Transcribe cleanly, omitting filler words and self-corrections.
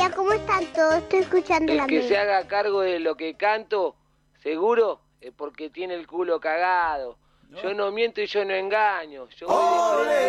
días, ¿cómo están todos? Estoy escuchando El la que mía. se haga cargo de lo que canto, seguro, es porque tiene el culo cagado. Yo no miento y yo no engaño. Yo voy de frente.